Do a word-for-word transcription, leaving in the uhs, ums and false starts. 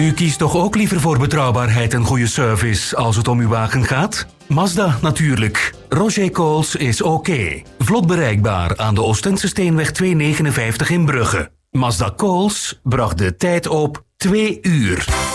U kiest toch ook liever voor betrouwbaarheid en goede service als het om uw wagen gaat? Mazda natuurlijk. Roger Coles is oké. Vlot bereikbaar aan de Oostense Steenweg tweehonderdnegenenvijftig in Brugge. Mazda Coles bracht de tijd op twee uur.